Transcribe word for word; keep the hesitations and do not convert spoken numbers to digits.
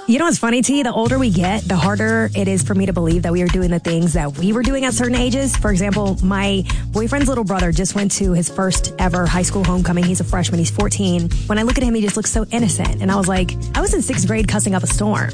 You know what's funny, T? The older we get, the harder it is for me to believe that we are doing the things that we were doing at certain ages. For example, my boyfriend's little brother just went to his first ever high school homecoming. He's a freshman. He's fourteen. When I look at him, he just looks so innocent. And I was like, I was in sixth grade cussing up a storm.